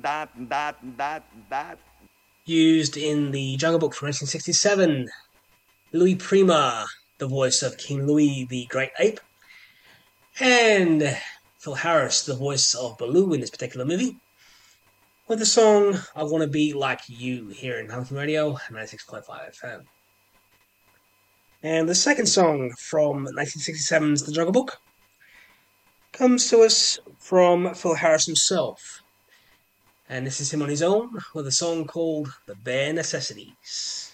Used in the Jungle Book from 1967. Louis Prima, the voice of King Louis the Great Ape. And Phil Harris, the voice of Baloo in this particular movie. With the song I Want to Be Like You here in Hamilton Radio 96.5 FM. And the second song from 1967's The Jungle Book comes to us from Phil Harris himself. And this is him on his own with a song called The Bare Necessities.